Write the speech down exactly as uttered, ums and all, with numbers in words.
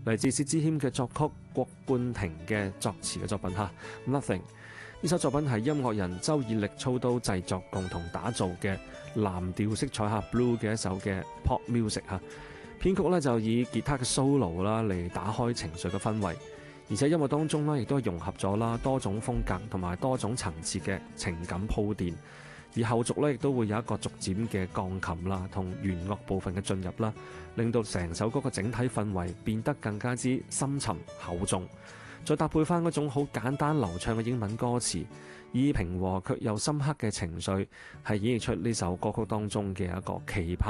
嚟自薛之謙嘅作曲，郭冠廷嘅作詞嘅作品嚇。Nothing 呢首作品係音樂人周以力操刀製作，共同打造嘅藍調色彩下 blue 嘅一首嘅 pop music 嚇。編曲咧就以吉他嘅 solo 啦嚟打開情緒嘅氛圍，而且音樂當中咧亦都融合咗啦多種風格同埋多種層次嘅情感鋪墊。而後續咧亦都會有一個逐漸嘅鋼琴啦同弦樂部分嘅進入啦，令到成首歌嘅整體氛圍變得更加之深沉厚重。再搭配翻嗰種好簡單流暢嘅英文歌詞，以平和卻又深刻嘅情緒，係演繹出呢首歌曲當中嘅一個期盼